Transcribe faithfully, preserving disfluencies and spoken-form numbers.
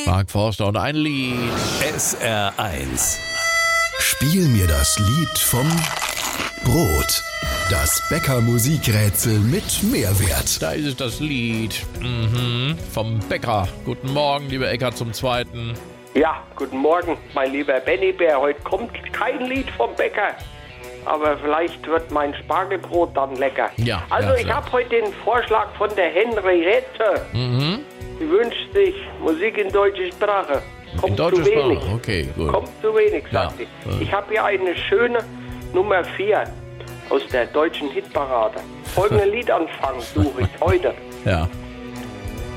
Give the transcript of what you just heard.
Mark Forster und ein Lied. S R eins. Spiel mir das Lied vom Brot. Das Bäcker-Musikrätsel mit Mehrwert. Da ist es, das Lied mhm. vom Bäcker. Guten Morgen, lieber Eckart zum Zweiten. Ja, guten Morgen, mein lieber Benny Bär. Heute kommt kein Lied vom Bäcker, aber vielleicht wird mein Spargelbrot dann lecker. Ja, also ja, ich klar. habe heute den Vorschlag von der Henriette. Mhm. Sie wünscht sich Musik in deutscher Sprache. Kommt In deutscher zu wenig. Sprache, okay, gut. Kommt zu wenig, sagt Ja, sie. äh. Ich habe hier eine schöne Nummer vier aus der deutschen Hitparade. Folgenden Liedanfang suche ich heute. Ja.